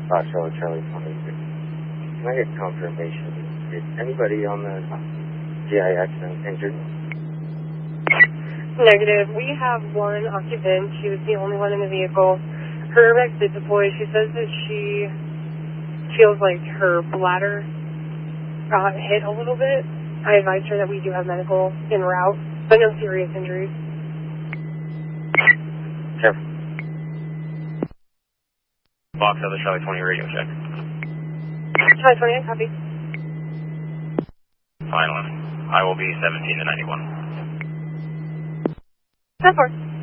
Foxtrot Charlie 26. Can I get confirmation? Is anybody on the GI accident injured? Negative. We have one occupant. She was the only one in the vehicle. Her airbags did deploy. She says that she feels like her bladder got hit a little bit. I advised her that we do have medical en route, but no serious injuries. Careful. Box other Charlie 20 radio check. Charlie 20, I copy. Final. I will be 17 to 91. 10-4.